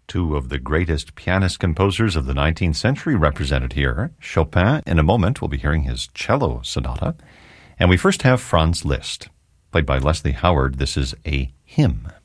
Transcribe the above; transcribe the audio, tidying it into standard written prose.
Two of the greatest pianist composers of the 19th century represented here. Chopin, in a moment, we'll be hearing his cello sonata. And we first have Franz Liszt. Played by Leslie Howard, this is a hymn.